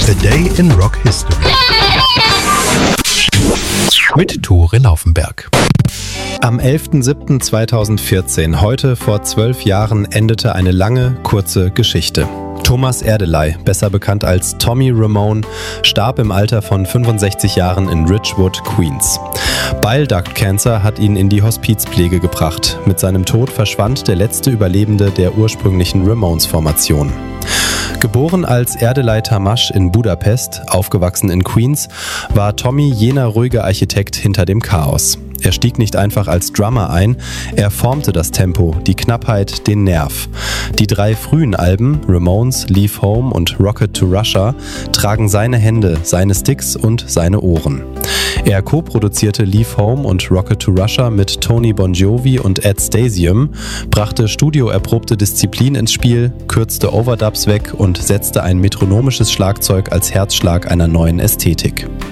A Day in Rock History mit Tore Laufenberg. Am 11.07.2014, heute vor 12 Jahren, endete eine lange, kurze Geschichte. Thomas Erdeley, besser bekannt als Tommy Ramone, starb im Alter von 65 Jahren in Ridgewood, Queens. Bile Duct Cancer hat ihn in die Hospizpflege gebracht. Mit seinem Tod verschwand der letzte Überlebende der ursprünglichen Ramones-Formation. Geboren als Erdeley Tamash in Budapest, aufgewachsen in Queens, war Tommy jener ruhige Architekt hinter dem Chaos. Er stieg nicht einfach als Drummer ein, er formte das Tempo, die Knappheit, den Nerv. Die 3 frühen Alben, Ramones, Leave Home und Rocket to Russia, tragen seine Hände, seine Sticks und seine Ohren. Er co-produzierte Leave Home und Rocket to Russia mit Tony Bon Jovi und Ed Stasium, brachte studioerprobte Disziplin ins Spiel, kürzte Overdubs weg und setzte ein metronomisches Schlagzeug als Herzschlag einer neuen Ästhetik.